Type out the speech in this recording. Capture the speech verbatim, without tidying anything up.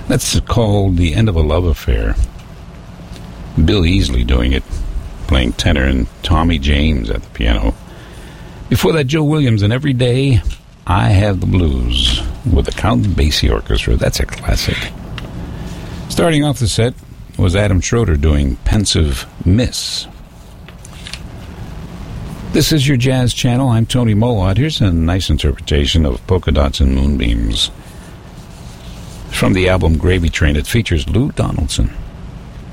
That's called The End of a Love Affair. Bill Easley doing it, playing tenor, and Tommy James at the piano. Before that, Joe Williams and Every Day I Have the Blues with the Count Basie Orchestra. That's a classic. Starting off the set was Adam Schroeder doing Pensive Miss. This is your Jazz Channel. I'm Tony Molot. Here's a nice interpretation of Polka Dots and Moonbeams from the album Gravy Train. It features Lou Donaldson.